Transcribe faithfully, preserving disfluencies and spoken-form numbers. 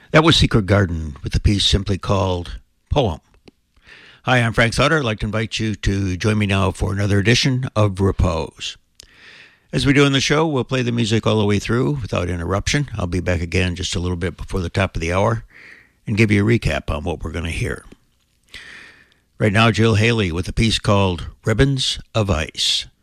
That was Secret Garden with a piece simply called Poem. Hi, I'm Frank Sutter. I'd like to invite you to join me now for another edition of Repose. As we do in the show, we'll play the music all the way through without interruption. I'll be back again just a little bit before the top of the hour and give you a recap on what we're going to hear. Right now, Jill Haley with a piece called Ribbons of Ice.